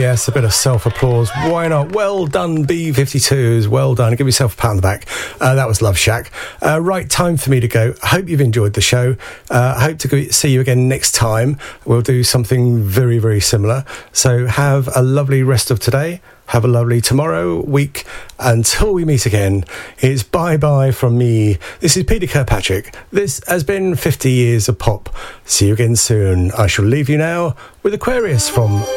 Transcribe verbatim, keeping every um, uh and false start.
yes, a bit of self-applause. Why not? Well done, B fifty-twos. Well done. Give yourself a pat on the back. Uh, that was Love Shack. Uh, right, time for me to go. I hope you've enjoyed the show. Uh, I hope to go see you again next time. We'll do something very, very similar. So have a lovely rest of today. Have a lovely tomorrow, week. Until we meet again, it's bye-bye from me. This is Peter Kirkpatrick. This has been fifty years of pop. See you again soon. I shall leave you now with Aquarius from